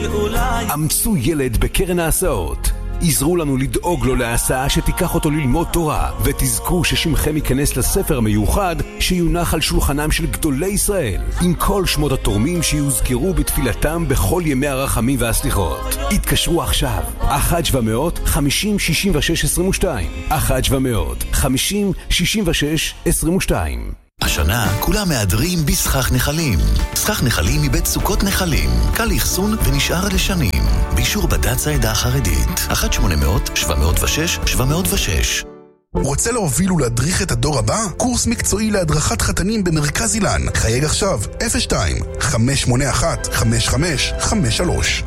אמצו ילד בקרן ההסעות. עזרו לנו לדאוג לו להסעה שתיקח אותו ללמוד תורה, ותזכו ששמכם ייכנס לספר מיוחד שיונח על שולחנם של גדולי ישראל, עם כל שמות התורמים שיוזכרו בתפילתם בכל ימי הרחמים והסליחות. התקשרו עכשיו, 1-700-50-66-22, 1-700-50-66-22. השנה כולם מאדרים בסכך נחלים. סכך נחלים מבית סוכות נחלים. קל לאחסון ונשאר לשנים. באישור בד"ץ העדה החרדית. 1-800-706-706. רוצה להוביל ולהדריך את הדור הבא? קורס מקצועי להדרכת חתנים במרכז אילן. חייג עכשיו 02-581-5553.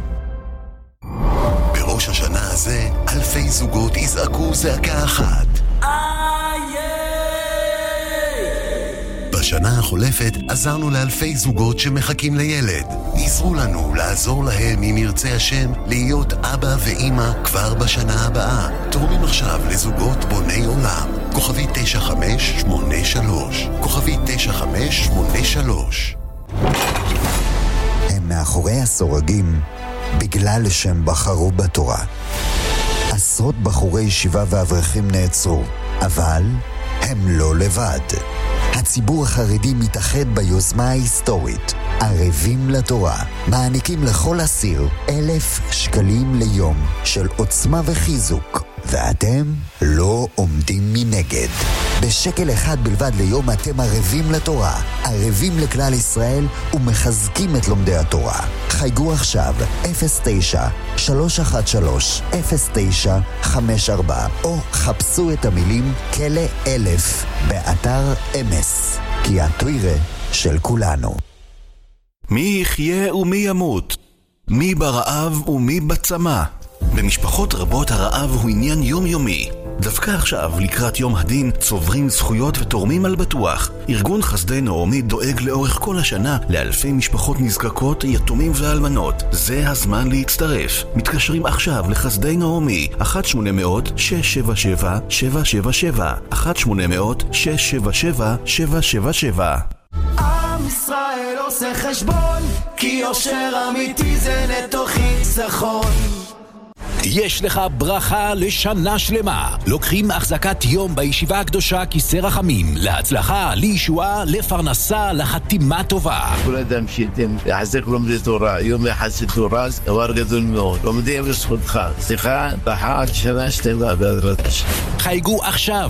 בראש השנה הזה אלפי זוגות יזעקו זעקה אחת. בשנה החולפת עזרנו לאלפי זוגות שמחכים לילד. עזרו לנו לעזור להם אם ירצה השם להיות אבא ואמא כבר בשנה הבאה. תורמים עכשיו לזוגות בוני עולם. כוכבי 9583. כוכבי 9583. הם מאחורי הסורגים בגלל שהם בחרו בתורה. עשרות בחורי ישיבה ואברכים נעצרו, אבל הם לא לבד. הציבור החרדי מתאחד ביוזמה ההיסטורית ערבים לתורה. מעניקים לכל אסיר 1,000 שקלים ליום של עוצמה וחיזוק, ואתם לא עומדים מנגד. בשקל אחד בלבד ליום אתם ערבים לתורה, ערבים לכלל ישראל ומחזקים את לומדי התורה. חייגו עכשיו 09-313-0954 או חפשו את המילים כלא 1000 באתר אמס, כי התוירה של כולנו. מי יחיה ומי ימות? מי ברעב ומי בצמא? במשפחות רבות הרעב הוא עניין יומיומי. דווקא עכשיו, לקראת יום הדין, צוברים זכויות ותורמים על בטוח. ארגון חסדי נעמי דואג לאורך כל השנה לאלפי משפחות נזקקות, יתומים ואלמנות. זה הזמן להצטרף. מתקשרים עכשיו לחסדי נעמי 1-800-677-777 1-800-677-777. עם ישראל עושה חשבון, כי יושר אמיתי זה נטו חיסכון. יש לך ברכה לשנה שלמה. לוקחים החזקת יום בישיבה הקדושה כיסא רחמים, להצלחה, לישועה, לפרנסה, לחתימה טובה. כל אדם שייתן לחזק לומדי תורה, יום לחסד תורה, זה דבר גדול מאוד. לומדים לזכותך. סליחה, בחר שנה שתלה בעזרת השם. חייגו עכשיו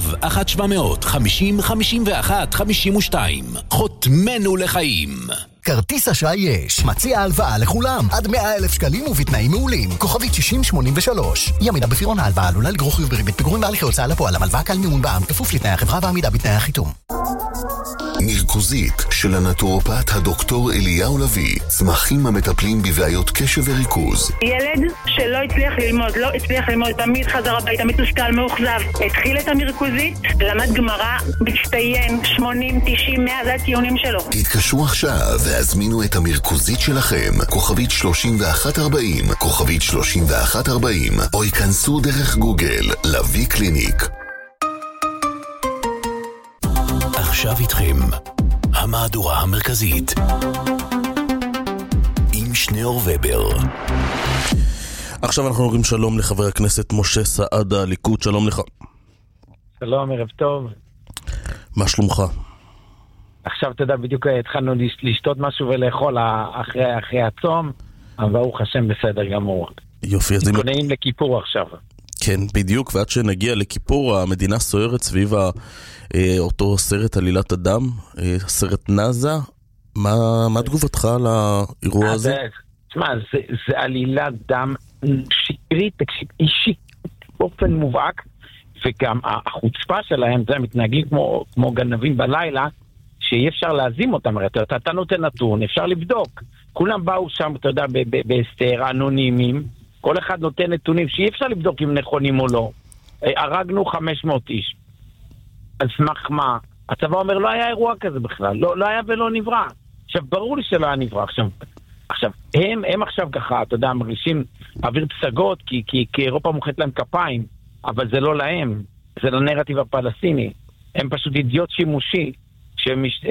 1-700-50-51-52. חותמנו לחיים. כרטיס אשראי יש. מציע הלוואה לכולם. עד 100,000 שקלים ובתנאים מעולים. כוכבית 6083. ימידה בפירעון ההלוואה עלולה לגרור חיוב בריבית פיגורים בהליכי הוצאה לפועל. הלוואה קל מימון בע"מ כפוף לתנאי החברה ועמידה בתנאי החיתום. מרכוזית של הנטורופט הדוקטור אליהו לוי. צמחים המטפלים בבעיות קשב וריכוז. ילד שלא הצליח ללמוד, תמיד חזר הביתה מתוסכל, מאוכזב. התחיל את המרכוזית, למד גמרא, מצטיין, 80, 90, 100, זה הציונים שלו. תתקשרו עכשיו והזמינו את המרכוזית שלכם. כוכבית 3140, כוכבית 3140, או ייכנסו דרך גוגל, לוי קליניק. עכשיו איתכם המהדורה המרכזית עם שניאור ובר. עכשיו אנחנו אומרים שלום לחבר הכנסת משה סעדה, הליכוד. שלום לך. שלום, ערב טוב. מה שלומך? עכשיו אתה יודע, בדיוק התחלנו לשתות משהו ולאכול אחרי הצום, אבל ברוך השם בסדר גמור. יופי, אז מתכוננים לכיפור עכשיו. כן, בדיוק, ועד שנגיע לכיפור המדינה סוערת סביב אותו סרט עלילת אדם, סרט נאזה. מה תגובתך על האירוע הזה? תשמע, זה עלילת דם שקרית, אישית באופן מובהק, וגם החוצפה שלהם, זה מתנהגים כמו גנבים בלילה, שאי אפשר להזים אותם. אתה נותן נתון, אפשר לבדוק. כולם באו שם, אתה יודע, בהסתר, אנונימים, כל אחד נותן נתונים שאי אפשר לבדוק אם נכונים או לא. הרגנו 500 איש. על סמך מה? הצבא אומר, לא היה אירוע כזה בכלל. לא היה ולא נברא. עכשיו, ברור לי שלא היה נברא. עכשיו, הם עכשיו ככה, אתה יודע, מרגישים אוויר פסגות, כי אירופה מוחאת להם כפיים, אבל זה לא להם. זה לנרטיב הפלסטיני. הם פשוט אידיוט שימושי,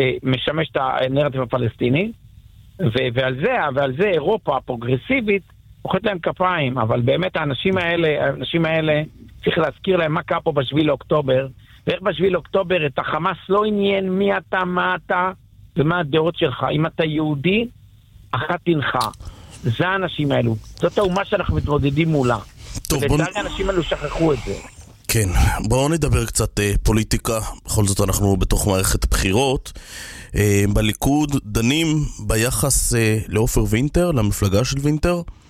שמשמש את הנרטיב הפלסטיני, ועל זה אירופה הפרוגרסיבית מוחאת להם כפיים, אבל באמת האנשים האלה, צריך להזכיר להם מה קרה פה בשביל לאוקטובר, ואיך בשביל לאוקטובר את החמאס לא עניין מי אתה, מה אתה, ומה הדעות שלך. אם אתה יהודי, אחת תנחה. זה האנשים האלו. זאת האומה שאנחנו מתמודדים מולה. ולצערי האנשים האלו שכחו את זה. כן, בואו נדבר קצת פוליטיקה. בכל זאת אנחנו בתוך מערכת בחירות. בליכוד דנים ביחס לעופר וינטר, למפלגה של וינטר.